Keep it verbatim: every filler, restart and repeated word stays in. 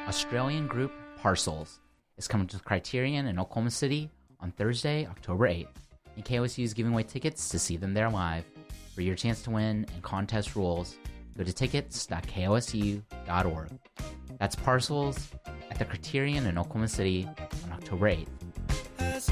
Australian group Parcels is coming to the Criterion in Oklahoma City on Thursday, October eighth, and K O S U is giving away tickets to see them there live. For your chance to win and contest rules, go to tickets dot k o s u dot org. That's Parcels at the Criterion in Oklahoma City on October eighth.